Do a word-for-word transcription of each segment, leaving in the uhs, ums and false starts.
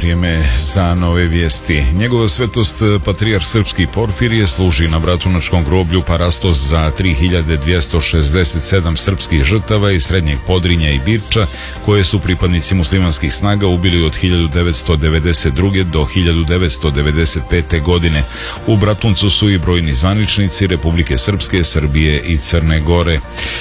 vrijeme za nove vijesti. Njegova svetost patrijarh srpski Porfirije služi na bratunačkom groblju Parastos za tri hiljade dvjesto šezdeset sedam srpskih žrtava iz Srednjeg Podrinja i Birča, koje su pripadnici muslimanskih snaga ubili od hiljadu devetsto devedeset druge do hiljadu devetsto devedeset pete. godine. U Bratuncu su i brojni zvaničnici Republike Srpske, Srbije i Crne Gore.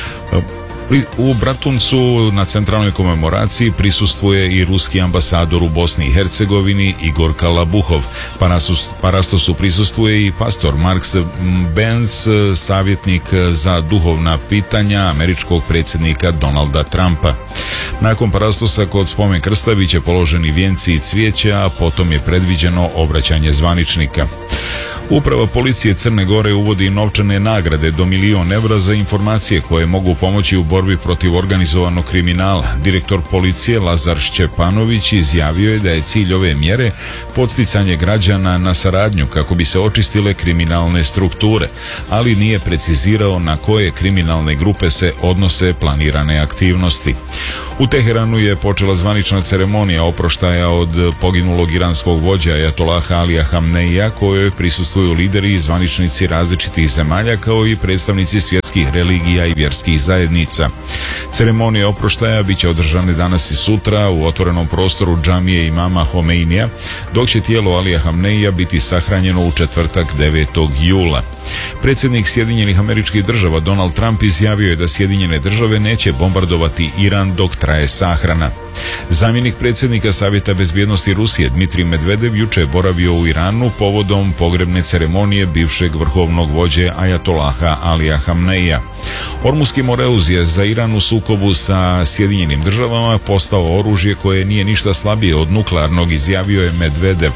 U Bratuncu na centralnoj komemoraciji prisustvuje i ruski ambasador u Bosni i Hercegovini Igor Kalabuhov. Parastosu prisustvuje i pastor Marks Benz, savjetnik za duhovna pitanja američkog predsjednika Donalda Trumpa. Nakon Parastosa kod spomen krsta biće položeni vijenci i cvijeća, a potom je predviđeno obraćanje zvaničnika. Uprava policije Crne Gore uvodi novčane nagrade do milion evra za informacije koje mogu pomoći u borbi protiv organizovanog kriminala. Direktor policije Lazar Šćepanović izjavio je da je cilj ove mjere podsticanje građana na saradnju kako bi se očistile kriminalne strukture, ali nije precizirao na koje kriminalne grupe se odnose planirane aktivnosti. U Teheranu je počela zvanična ceremonija oproštaja od poginulog iranskog vođa Ajatolaha Alija Hamneija, kojoj prisustvuju lideri i zvaničnici različitih zemalja kao i predstavnici svjetskih religija i vjerskih zajednica. Ceremonije oproštaja bit će održane danas i sutra u otvorenom prostoru džamije imama Homeinija, dok će tijelo Alija Hamneija biti sahranjeno u četvrtak devetog jula. Predsjednik Sjedinjenih Američkih Država Donald Trump izjavio je da Sjedinjene Države neće bombardovati Iran dok traje sahrana. Zamjenik predsjednika Savjeta bezbjednosti Rusije Dmitrij Medvedev juče je boravio u Iranu povodom pogrebne ceremonije bivšeg vrhovnog vođe Ajatolaha Alija Hamneija. Ormuski Moreuz je za Iran u sukobu sa Sjedinjenim Državama postao oružje koje nije ništa slabije od nuklearnog, izjavio je Medvedev.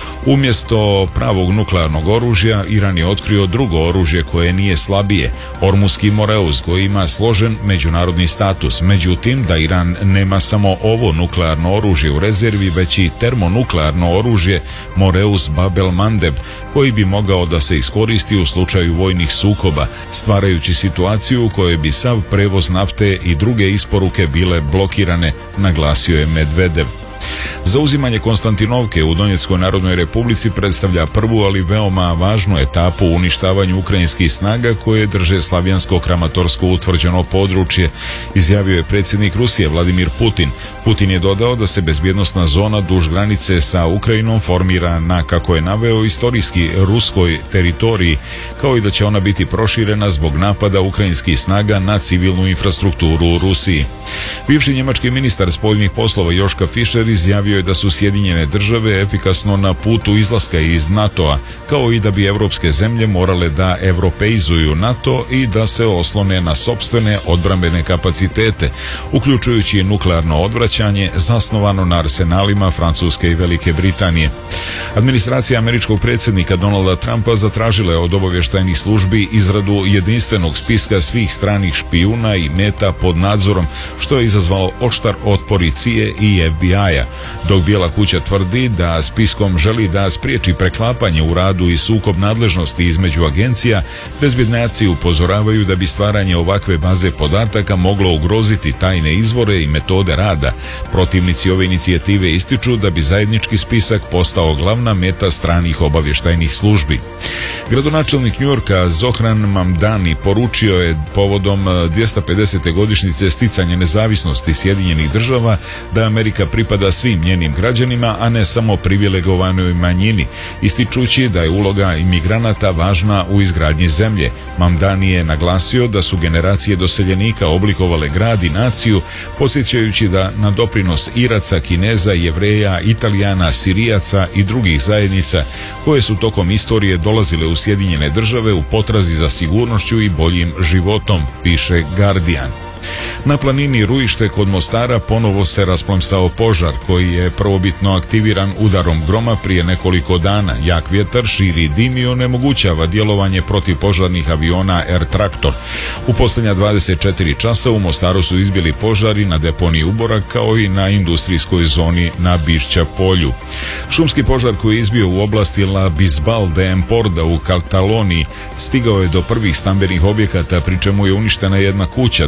Umjesto pravog nuklearnog oružja, Iran je otkrio drugo oružje koje nije slabije, Ormuski Moreuz, koji ima složen međunarodni status. Međutim, da Iran nema samo ovo nuklearno oružje u rezervi, već i termonuklearno oružje Moreuz Babel Mandeb, koji bi mogao da se iskoristi u slučaju vojnih sukoba, stvarajući situaciju u kojoj bi sav prevoz nafte i druge isporuke bile blokirane, naglasio je Medvedev. Zauzimanje Konstantinovke u Donjeckoj Narodnoj Republici predstavlja prvu, ali veoma važnu etapu u uništavanju ukrajinskih snaga koje drže slavijansko-kramatorsko utvrđeno područje, izjavio je predsjednik Rusije Vladimir Putin. Putin je dodao da se bezbjednosna zona duž granice sa Ukrajinom formira na, kako je naveo, istorijski ruskoj teritoriji, kao i da će ona biti proširena zbog napada ukrajinskih snaga na civilnu infrastrukturu u Rusiji. Bivši njemački ministar spoljnih poslova Joška Fischer izjavio je da su Sjedinjene Države efikasno na putu izlaska iz NATO-a, kao i da bi evropske zemlje morale da evropeizuju NATO i da se oslone na sopstvene odbrambene kapacitete, uključujući nuklearno odvraćanje zasnovano na arsenalima Francuske i Velike Britanije. Administracija američkog predsjednika Donalda Trumpa zatražila je od obavještajnih službi izradu jedinstvenog spiska svih stranih špijuna i meta pod nadzorom, što je izazvalo oštar otpor i C I A i F B I-a, dok Bijela kuća tvrdi da spiskom želi da spriječi preklapanje u radu i sukob nadležnosti između agencija. Bezbjednjaci upozoravaju da bi stvaranje ovakve baze podataka moglo ugroziti tajne izvore i metode rada. Protivnici ove inicijative ističu da bi zajednički spisak postao glavna meta stranih obavještajnih službi. Gradonačelnik Njujorka Zohran Mamdani poručio je povodom dvjesto pedesete godišnjice sticanja nezavisnosti Sjedinjenih Država da Amerika pripada svim njenim građanima, a ne samo privilegovanoj manjini, ističući da je uloga imigranata važna u izgradnji zemlje. Mamdani je naglasio da su generacije doseljenika oblikovale grad i naciju, podsjećajući da na doprinos Iraca, Kineza, Jevreja, Italijana, Sirijaca i drugih zajednica koje su tokom istorije dolazile u Sjedinjene Države u potrazi za sigurnošću i boljim životom, piše Guardian. Na planini Ruište kod Mostara ponovo se rasplamsao požar koji je prvobitno aktiviran udarom groma prije nekoliko dana. Jak vjetar širi dim i onemogućava djelovanje protivpožarnih aviona Air Traktor. U posljednja dvadeset četiri časa u Mostaru su izbili požari na deponiji Uborak kao i na industrijskoj zoni na Bišća polju. Šumski požar koji je izbio u oblasti La Bisbal de Emporda u Kataloniji stigao je do prvih stambenih objekata, pri čemu je uništena jedna kuća, dok je izgubljena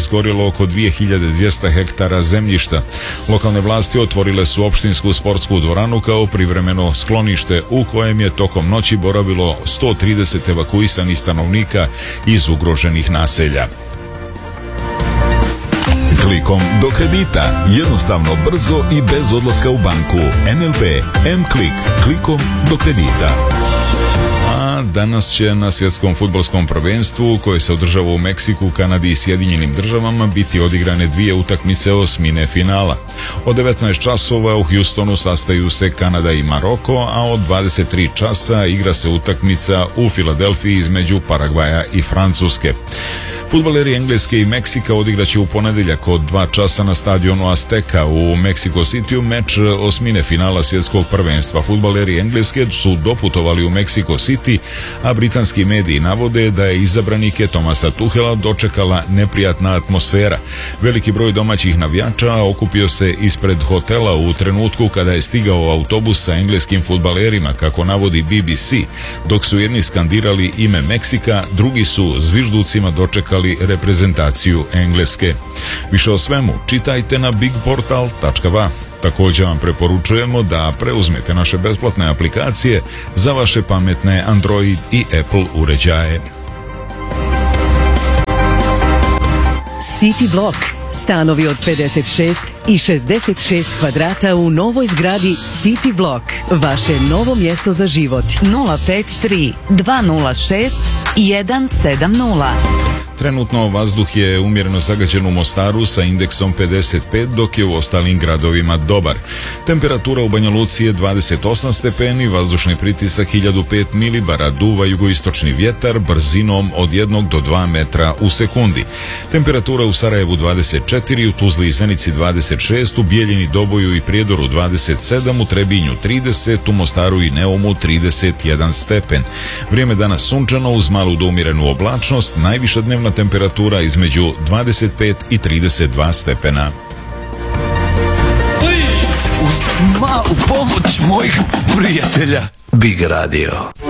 izgorjelo oko dvije hiljade dvjesto hektara zemljišta. Lokalne vlasti otvorile su opštinsku sportsku dvoranu kao privremeno sklonište u kojem je tokom noći boravilo sto trideset evakuisanih stanovnika iz ugroženih naselja. Klikom do kredita. Jednostavno, brzo i bez odlaska u banku. N L B M-Klik. Klikom do kredita. A danas će na svjetskom fudbalskom prvenstvu koje se održava u Meksiku, Kanadi i Sjedinjenim državama biti odigrane dvije utakmice osmine finala. Od devetnaest časova u Houstonu sastaju se Kanada i Maroko, a od dvadeset tri časa igra se utakmica u Filadelfiji između Paragvaja i Francuske. Fudbaleri Engleske i Meksika odigraće u ponedeljak od dva časa na stadionu Azteka u Mexico Cityu meč osmine finala svjetskog prvenstva. Fudbaleri Engleske su doputovali u Mexico City, a britanski mediji navode da je izabranike Thomasa Tuchela dočekala neprijatna atmosfera. Veliki broj domaćih navijača okupio se ispred hotela u trenutku kada je stigao autobus sa engleskim fudbalerima, kako navodi B B C, dok su jedni skandirali ime Meksika, drugi su zvižducima dočekali reprezentaciju Engleske. Više o svemu čitajte na big portal tačka va. Također vam preporučujemo da preuzmete naše besplatne aplikacije za vaše pametne Android i Apple uređaje. City Block. Stanovi od pedeset šest i šezdeset šest kvadrata u novoj zgradi City Block. Vaše novo mjesto za život. nula pet tri dva nula šest jedan sedam nula. Trenutno vazduh je umjereno zagađen u Mostaru sa indeksom pedeset pet, dok je u ostalim gradovima dobar. Temperatura u Banja Luci je dvadeset osam stepeni, vazdušni pritisak hiljadu pet milibara, duva jugoistočni vjetar brzinom od jednog do dva metra u sekundi. Temperatura u Sarajevu dvadeset četiri, u Tuzli i Zenici dvadeset šest, u Bijeljini, Doboju i Prijedoru dvadeset sedam, u Trebinju trideset, u Mostaru i Neumu trideset jedan stepen. Vrijeme danas sunčano uz malu do umjerenu oblačnost, najviša dnevna temperatura između dvadeset pet i trideset dva stepena. Uz malu pomoć mojih prijatelja Big Radio.